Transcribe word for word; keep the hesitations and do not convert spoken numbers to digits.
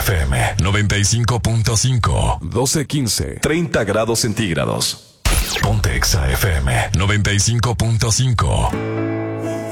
F M noventa y cinco punto cinco. doce quince. treinta grados centígrados. Ponte Exa F M noventa y cinco punto cinco.